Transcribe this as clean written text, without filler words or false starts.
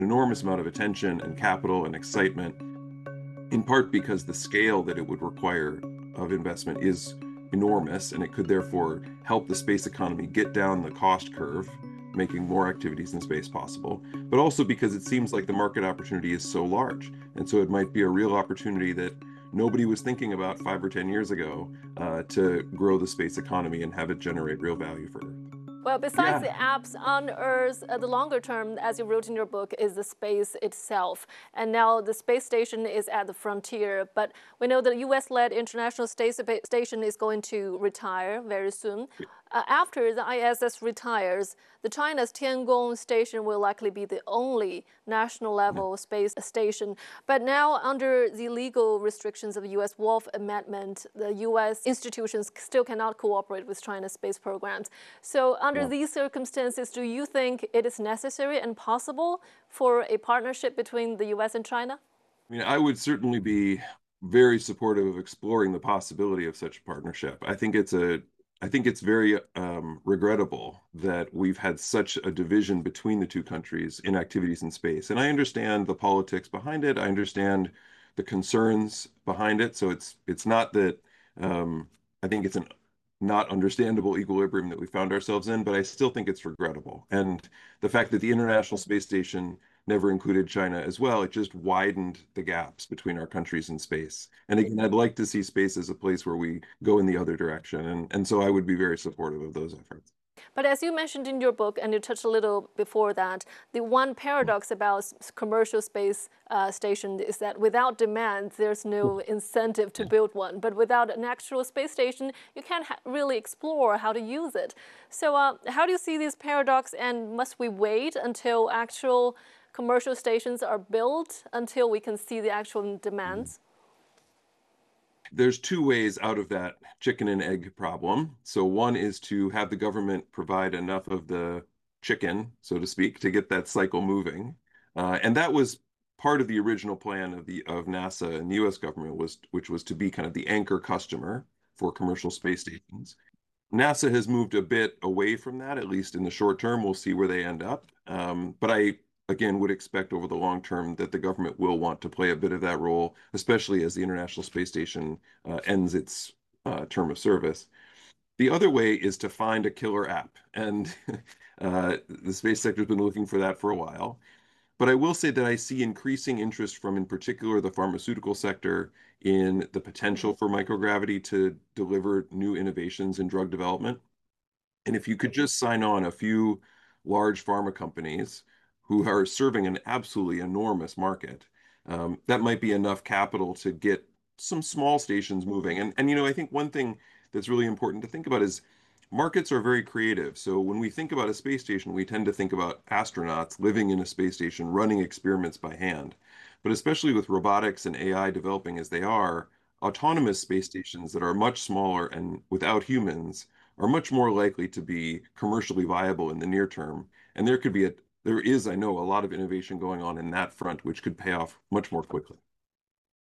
enormous amount of attention and capital and excitement, in part because the scale that it would require of investment is enormous, and it could therefore help the space economy get down the cost curve, making more activities in space possible, but also because it seems like the market opportunity is so large. And so it might be a real opportunity that nobody was thinking about 5 or 10 years ago to grow the space economy and have it generate real value for Earth. Well, besides Yeah. the apps on Earth, the longer term, as you wrote in your book, is the space itself. And now the space station is at the frontier. But we know the US-led International Space Station is going to retire very soon. After the ISS retires, the China's Tiangong station will likely be the only national level space station. But now, under the legal restrictions of the US Wolf Amendment, the US institutions still cannot cooperate with China's space programs. So under these circumstances, do you think it is necessary and possible for a partnership between the US and China? I mean, I would certainly be very supportive of exploring the possibility of such a partnership. I think it's very regrettable that we've had such a division between the two countries in activities in space. And I understand the politics behind it. I understand the concerns behind it. So it's not that I think it's an not understandable equilibrium that we found ourselves in, but I still think it's regrettable. And the fact that the International Space Station never included China as well, it just widened the gaps between our countries in space. And again, I'd like to see space as a place where we go in the other direction. And so I would be very supportive of those efforts. But as you mentioned in your book, and you touched a little before that, the one paradox about commercial space station is that without demand, there's no incentive to build one. But without an actual space station, you can't really explore how to use it. So how do you see this paradox, and must we wait until actual commercial stations are built until we can see the actual demands? There's two ways out of that chicken and egg problem. So one is to have the government provide enough of the chicken, so to speak, to get that cycle moving. And that was part of the original plan of NASA and the US government, which was to be kind of the anchor customer for commercial space stations. NASA has moved a bit away from that, at least in the short term. We'll see where they end up. But I, again, would expect over the long term that the government will want to play a bit of that role, especially as the International Space Station ends its term of service. The other way is to find a killer app. And the space sector has been looking for that for a while. But I will say that I see increasing interest from, in particular, the pharmaceutical sector in the potential for microgravity to deliver new innovations in drug development. And if you could just sign on a few large pharma companies who are serving an absolutely enormous market, that might be enough capital to get some small stations moving. And I think one thing that's really important to think about is markets are very creative. So when we think about a space station, we tend to think about astronauts living in a space station, running experiments by hand. But especially with robotics and AI developing as they are, autonomous space stations that are much smaller and without humans are much more likely to be commercially viable in the near term. And there is, I know, a lot of innovation going on in that front, which could pay off much more quickly.